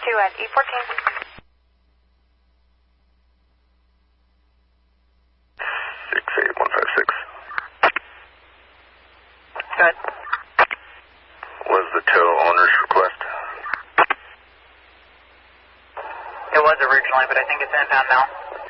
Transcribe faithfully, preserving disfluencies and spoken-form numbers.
two at E fourteen. six eight one five six. Good. Was the tow owner's request? It was originally, but I think it's inbound now.